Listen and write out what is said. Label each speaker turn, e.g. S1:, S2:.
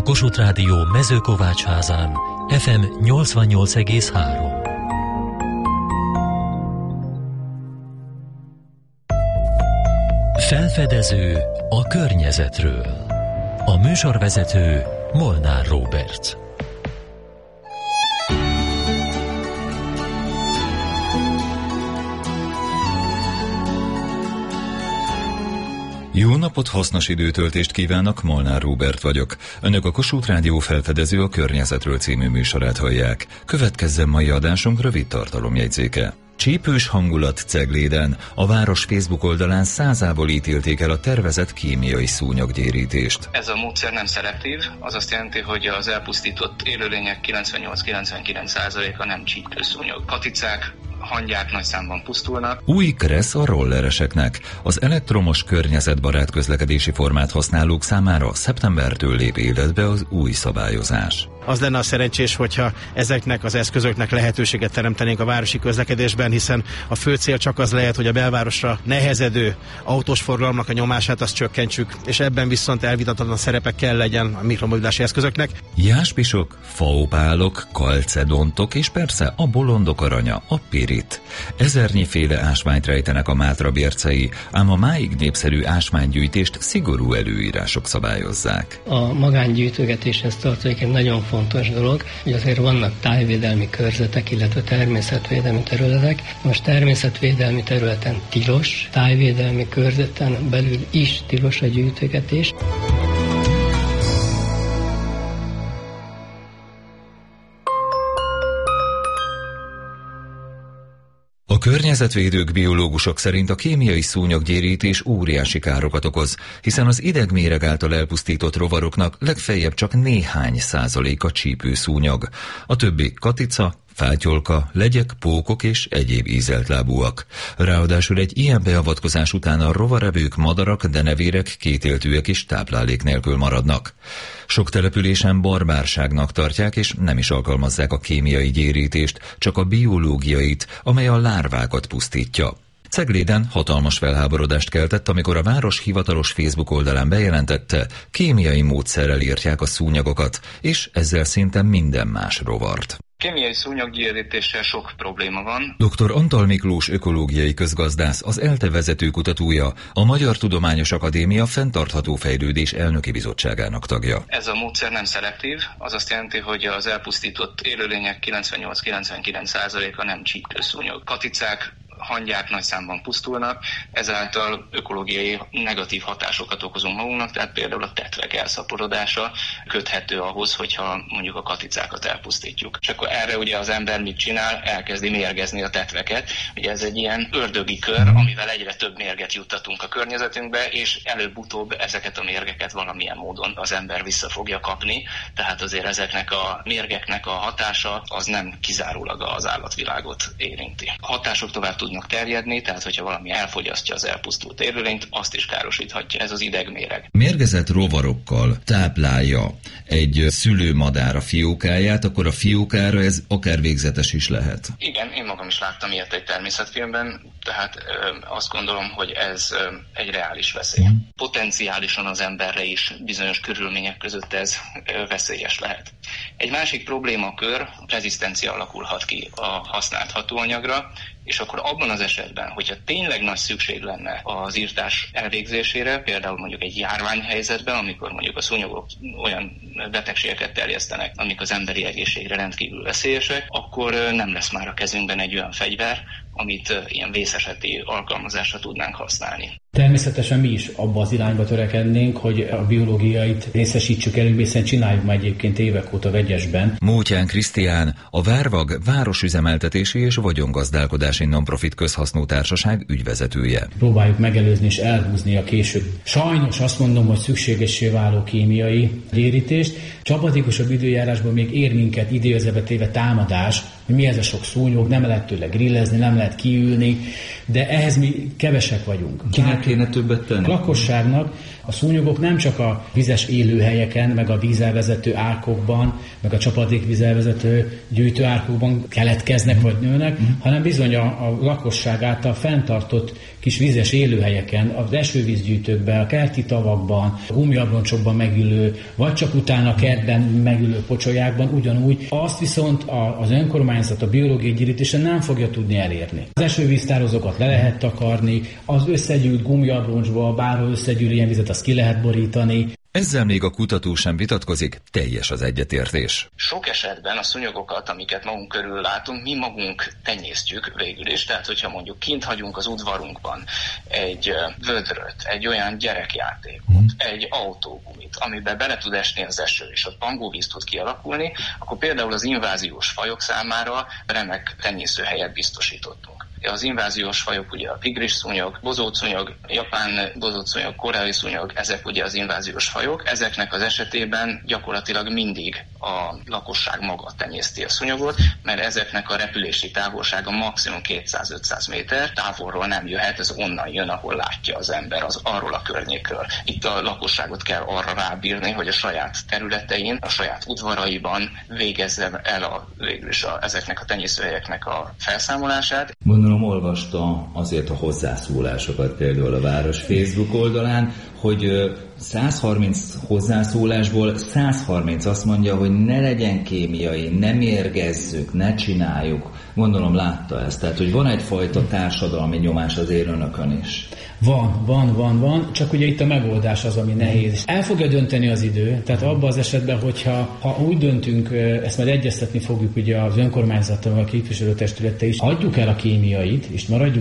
S1: Kossuth Rádió Mezőkovácsházán, FM 88,3. Felfedező a környezetről. A műsorvezető Molnár Róbert.
S2: Jó napot, hasznos időtöltést kívánok, Molnár Róbert vagyok. Önök a Kossuth Rádió Felfedező a környezetről című műsorát hallják. Következzen mai adásunk rövid tartalomjegyzéke. Csípős hangulat Cegléden. A város Facebook oldalán százából ítélték el a tervezett kémiai szúnyoggyérítést.
S3: Ez a módszer nem szelektív, az azt jelenti, hogy az elpusztított élőlények 98-99%-a nem csípőszúnyog. Katicák, hangyák nagy számban pusztulnak.
S2: Új kressz a rollereseknek. Az elektromos környezetbarát közlekedési formát használók számára szeptembertől lép életbe az új szabályozás.
S4: Az lenne a szerencsés, hogyha ezeknek az eszközöknek lehetőséget teremtenénk a városi közlekedésben, hiszen a fő cél csak az lehet, hogy a belvárosra nehezedő autós forgalomnak a nyomását azt csökkentsük, és ebben viszont elvitathatatlan szerepe kell legyen a mikromobilitási eszközöknek.
S2: Jáspisok, faopálok, kalcedontok és persze a bolondok aranya, a pirit. Ezernyi ásványt rejtenek a Mátra bércei, ám a máig népszerű ásványgyűjtést szigorú előírások szabályozzák.
S5: A magángyűjtögetéshez tartozik egy nagyon fontos dolog, hogy azért vannak tájvédelmi körzetek, illetve természetvédelmi területek. Most természetvédelmi területen tilos, tájvédelmi körzeten belül is tilos a gyűjtögetés.
S2: A környezetvédők, biológusok szerint a kémiai szúnyoggyérítés óriási károkat okoz, hiszen az idegméreg által elpusztított rovaroknak legfeljebb csak néhány százaléka csípőszúnyog. A többi katica, fátyolka, legyek, pókok és egyéb ízeltlábúak. Ráadásul egy ilyen beavatkozás után a rovarevők, madarak, denevérek, kétéltűek is táplálék nélkül maradnak. Sok településen barbárságnak tartják, és nem is alkalmazzák a kémiai gyérítést, csak a biológiait, amely a lárvákat pusztítja. Cegléden hatalmas felháborodást keltett, amikor a város hivatalos Facebook oldalán bejelentette, kémiai módszerrel írtják a szúnyogokat, és ezzel szinte minden más rovart.
S3: Kémiai szúnyoggyérítéssel sok probléma van.
S2: Dr. Antal Miklós ökológiai közgazdász, az ELTE vezető kutatója, a Magyar Tudományos Akadémia Fenntartható Fejlődés elnöki bizottságának tagja.
S3: Ez a módszer nem szelektív, az azt jelenti, hogy az elpusztított élőlények 98-99%-a nem csípőszúnyog. Katicák, hangyák nagy számban pusztulnak, ezáltal ökológiai negatív hatásokat okozunk magunknak, tehát például a tetvek elszaporodása köthető ahhoz, hogyha mondjuk a katicákat elpusztítjuk. És akkor erre ugye az ember mit csinál? Elkezdi mérgezni a tetveket. Ugye ez egy ilyen ördögi kör, amivel egyre több mérget juttatunk a környezetünkbe, és előbb-utóbb ezeket a mérgeket valamilyen módon az ember vissza fogja kapni. Tehát azért ezeknek a mérgeknek a hatása az nem kizárólag az állatvilágot érinti. A hatások tovább tudnak terjedni, tehát hogyha valami elfogyasztja az elpusztult élőlényt, azt is károsíthatja. Ez az idegméreg.
S2: Mérgezett rovarokkal táplálja egy szülőmadár a fiókáját, akkor a fiókára ez akár végzetes is lehet.
S3: Igen, én magam is láttam ilyet egy természetfilmben, tehát azt gondolom, hogy ez egy reális veszély. Potenciálisan az emberre is bizonyos körülmények között ez veszélyes lehet. Egy másik problémakör, rezisztencia alakulhat ki a használt hatóanyagra, és akkor abban az esetben, hogyha tényleg nagy szükség lenne az írtás elvégzésére, például mondjuk egy járványhelyzetben, amikor mondjuk a szúnyogok olyan betegségeket terjesztenek, amik az emberi egészségre rendkívül veszélyesek, akkor nem lesz már a kezünkben egy olyan fegyver, amit ilyen vészeseti alkalmazásra tudnánk használni.
S6: Természetesen mi is abba az irányba törekednénk, hogy a biológiait részesítsük előbb, hiszen csináljuk már egyébként évek óta vegyesben.
S2: Mótyán Krisztián, a Várvag Városüzemeltetési és Vagyongazdálkodási Nonprofit Közhasznú Társaság ügyvezetője.
S6: Próbáljuk megelőzni és elhúzni a később. Sajnos azt mondom, hogy szükségessé váló kémiai gyérítést. Csapatikusabb időjárásban még ér minket idézőbe téve támadás, hogy mi ez a sok szúnyog, nem lehet tőle grillezni, nem lehet kiülni, de ehhez mi kevesek vagyunk.
S2: Kinek kéne többet tenni?
S6: A lakosságnak, A szúnyogok nem csak a vizes élőhelyeken, meg a vízelvezető árkokban, meg a csapadékvízelvezető gyűjtőárkokban keletkeznek vagy nőnek, hanem bizony a lakosság által fenntartott kis vizes élőhelyeken, az esővízgyűjtőkben, a kerti tavakban, a gumiabroncsokban megülő, vagy csak utána a kertben megülő pocsolyákban ugyanúgy. Azt viszont az önkormányzat a biológiai gyűjtésen nem fogja tudni elérni. Az esővíztározókat le lehet takarni, az összegyűlt gumiabroncsba, bárhol összegyűl ilyen vizet, azt ki lehet borítani.
S2: Ezzel még a kutató sem vitatkozik, teljes az egyetértés.
S3: Sok esetben a szúnyogokat, amiket magunk körül látunk, mi magunk tenyésztjük végül is. Tehát, hogyha mondjuk kint hagyunk az udvarunkban egy vödröt, egy olyan gyerekjátékot, egy autógumit, amiben bele tud esni az eső, és ott pangóvíz tud kialakulni, akkor például az inváziós fajok számára remek tenyészőhelyet biztosítottunk. Az inváziós fajok, ugye a tigris szúnyog, bozótszúnyog, japán bozótszúnyog, koreai szúnyog, ezek ugye az inváziós fajok. Ezeknek az esetében gyakorlatilag mindig a lakosság maga tenyészti a szúnyogot, mert ezeknek a repülési távolsága maximum 200-500 méter, távolról nem jöhet, ez onnan jön, ahol látja az ember, arról a környékről. Itt a lakosságot kell arra rábírni, hogy a saját területein, a saját udvaraiban végezze el ezeknek a tenyészőhelyeknek a felszámolását.
S7: Gondolom olvasta azért a hozzászólásokat például a város Facebook oldalán, hogy 130 hozzászólásból 130 azt mondja, hogy ne legyen kémiai, ne mérgezzük, ne csináljuk. Gondolom látta ezt, tehát hogy van egyfajta társadalmi nyomás azért önökön is.
S6: Van, csak ugye itt a megoldás az, ami nehéz. El fogja dönteni az idő, tehát abban az esetben, hogyha úgy döntünk, ezt majd egyeztetni fogjuk ugye az önkormányzattal, a képviselőtestülettel is, adjuk el a kémiait, és maradjunk